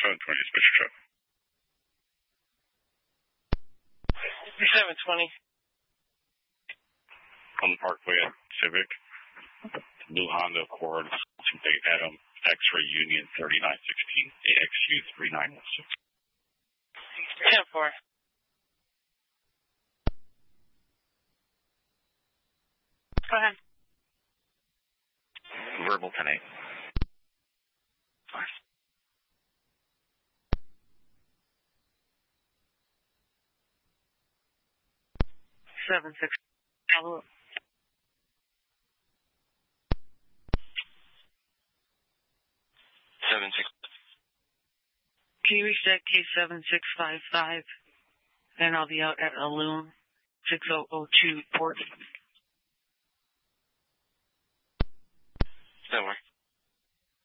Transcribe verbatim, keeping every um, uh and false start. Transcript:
seven twenty, dispatch your truck. seven twenty. On the Parkway at Civic, Blue Honda Accord, Date Adam, X-Ray Union thirty-nine sixteen, A X U three nine one six. ten four. Go ahead. Verbal ten eight. seven six. Follow up. seven six. Can you reach that case seven six five five? And I'll be out at a loon, six oh oh two port. That works.